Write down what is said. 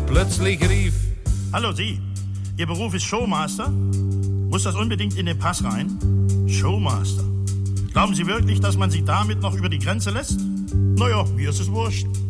Plötzlich rief: Hallo Sie, Ihr Beruf ist Showmaster? Muss das unbedingt in den Pass rein? Showmaster. Glauben Sie wirklich, dass man sich damit noch über die Grenze lässt? Naja, mir ist es wurscht.